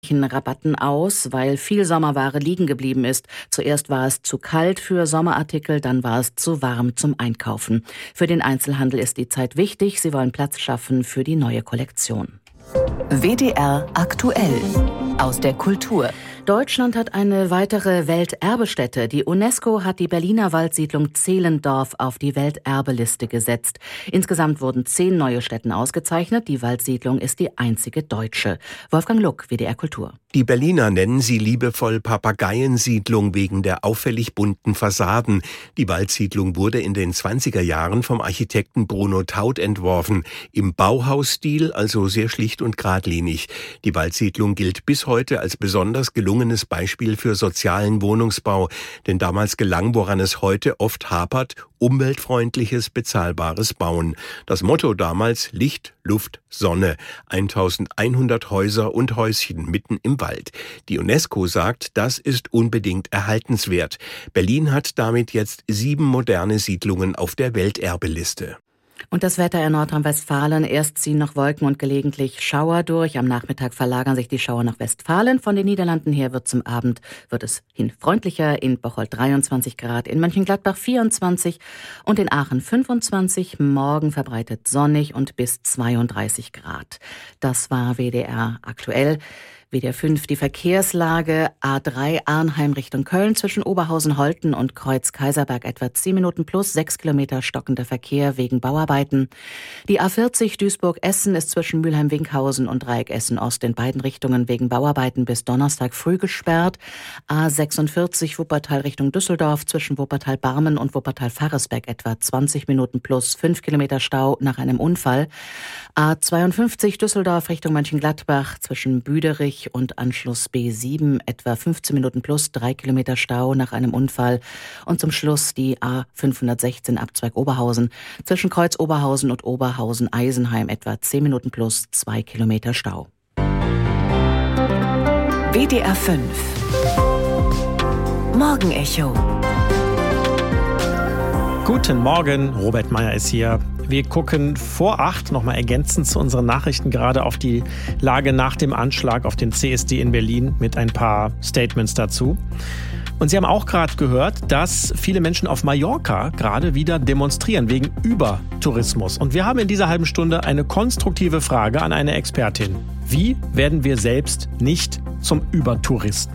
Rabatten aus, weil viel Sommerware liegen geblieben ist. Zuerst war es zu kalt für Sommerartikel, dann war es zu warm zum Einkaufen. Für den Einzelhandel ist die Zeit wichtig. Sie wollen Platz schaffen für die neue Kollektion. WDR aktuell aus der Kultur. Deutschland hat eine weitere Welterbestätte. Die UNESCO hat die Berliner Waldsiedlung Zehlendorf auf die Welterbeliste gesetzt. Insgesamt wurden 10 neue Stätten ausgezeichnet. Die Waldsiedlung ist die einzige deutsche. Wolfgang Luck, WDR Kultur. Die Berliner nennen sie liebevoll Papageiensiedlung wegen der auffällig bunten Fassaden. Die Waldsiedlung wurde in den 20er Jahren vom Architekten Bruno Taut entworfen. Im Bauhausstil, also sehr schlicht und geradlinig. Die Waldsiedlung gilt bis heute als besonders gelungenes Beispiel für sozialen Wohnungsbau. Denn damals gelang, woran es heute oft hapert, umweltfreundliches, bezahlbares Bauen. Das Motto damals: Licht, Luft, Sonne. 1100 Häuser und Häuschen mitten im Wald. Die UNESCO sagt, das ist unbedingt erhaltenswert. Berlin hat damit jetzt 7 moderne Siedlungen auf der Welterbeliste. Und das Wetter in Nordrhein-Westfalen. Erst ziehen noch Wolken und gelegentlich Schauer durch. Am Nachmittag verlagern sich die Schauer nach Westfalen. Von den Niederlanden her wird es hin freundlicher. In Bocholt 23 Grad, in Mönchengladbach 24 und in Aachen 25. Morgen verbreitet sonnig und bis 32 Grad. Das war WDR aktuell. WDR 5, die Verkehrslage: A3 Arnheim Richtung Köln zwischen Oberhausen-Holten und Kreuz-Kaiserberg etwa 10 Minuten plus, 6 Kilometer stockender Verkehr wegen Bauarbeiten. Die A40 Duisburg-Essen ist zwischen Mülheim-Winkhausen und Dreieck Essen-Ost in beiden Richtungen wegen Bauarbeiten bis Donnerstag früh gesperrt. A46 Wuppertal Richtung Düsseldorf zwischen Wuppertal-Barmen und Wuppertal-Farresberg etwa 20 Minuten plus, 5 Kilometer Stau nach einem Unfall. A52 Düsseldorf Richtung Mönchengladbach zwischen Büderich und Anschluss B7 etwa 15 Minuten plus, 3 Kilometer Stau nach einem Unfall. Und zum Schluss die A516 Abzweig Oberhausen zwischen Kreuz Oberhausen und Oberhausen-Eisenheim etwa 10 Minuten plus, 2 Kilometer Stau. WDR 5 Morgenecho. Guten Morgen, Robert Meyer ist hier. Wir gucken vor 8 nochmal ergänzend zu unseren Nachrichten gerade auf die Lage nach dem Anschlag auf den CSD in Berlin mit ein paar Statements dazu. Und Sie haben auch gerade gehört, dass viele Menschen auf Mallorca gerade wieder demonstrieren wegen Übertourismus. Und wir haben in dieser halben Stunde eine konstruktive Frage an eine Expertin. Wie werden wir selbst nicht zum Übertouristen?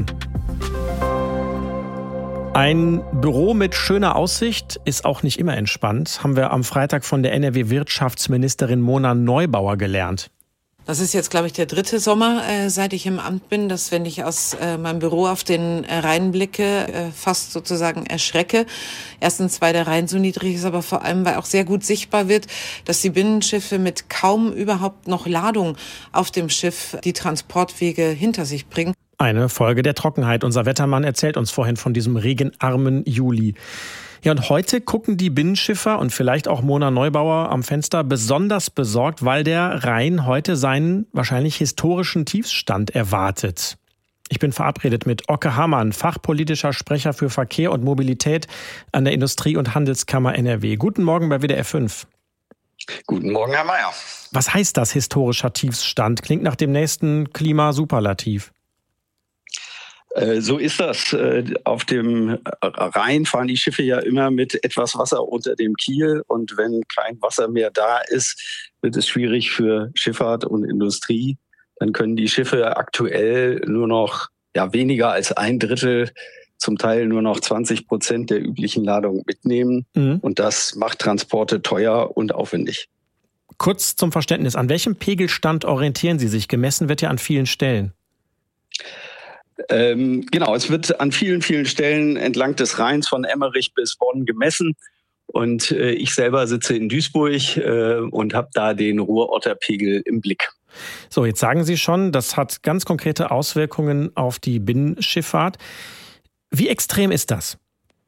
Ein Büro mit schöner Aussicht ist auch nicht immer entspannt, haben wir am Freitag von der NRW-Wirtschaftsministerin Mona Neubauer gelernt. Das ist jetzt, glaube ich, der 3. Sommer, seit ich im Amt bin, dass, wenn ich aus meinem Büro auf den Rhein blicke, fast sozusagen erschrecke. Erstens, weil der Rhein so niedrig ist, aber vor allem, weil auch sehr gut sichtbar wird, dass die Binnenschiffe mit kaum überhaupt noch Ladung auf dem Schiff die Transportwege hinter sich bringen. Eine Folge der Trockenheit. Unser Wettermann erzählt uns vorhin von diesem regenarmen Juli. Ja, und heute gucken die Binnenschiffer und vielleicht auch Mona Neubauer am Fenster besonders besorgt, weil der Rhein heute seinen wahrscheinlich historischen Tiefstand erwartet. Ich bin verabredet mit Oke Hamann, fachpolitischer Sprecher für Verkehr und Mobilität an der Industrie- und Handelskammer NRW. Guten Morgen bei WDR 5. Guten Morgen, Herr Mayer. Was heißt das, historischer Tiefstand? Klingt nach dem nächsten Klimasuperlativ. So ist das. Auf dem Rhein fahren die Schiffe ja immer mit etwas Wasser unter dem Kiel. Und wenn kein Wasser mehr da ist, wird es schwierig für Schifffahrt und Industrie. Dann können die Schiffe aktuell nur noch weniger als 1/3, zum Teil nur noch 20% der üblichen Ladung mitnehmen. Und das macht Transporte teuer und aufwendig. Kurz zum Verständnis, an welchem Pegelstand orientieren Sie sich? Gemessen wird ja an vielen Stellen. Genau, es wird an vielen, vielen Stellen entlang des Rheins von Emmerich bis Bonn gemessen. Und ich selber sitze in Duisburg und habe da den Ruhrotterpegel im Blick. So, jetzt sagen Sie schon, das hat ganz konkrete Auswirkungen auf die Binnenschifffahrt. Wie extrem ist das?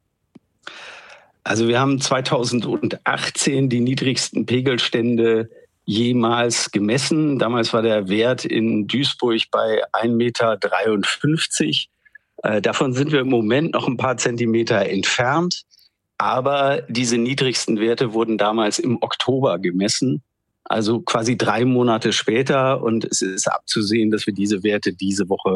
Also wir haben 2018 die niedrigsten Pegelstände jemals gemessen. Damals war der Wert in Duisburg bei 1,53 Meter. Davon sind wir im Moment noch ein paar Zentimeter entfernt. Aber diese niedrigsten Werte wurden damals im Oktober gemessen, also quasi 3 Monate später. Und es ist abzusehen, dass wir diese Werte diese Woche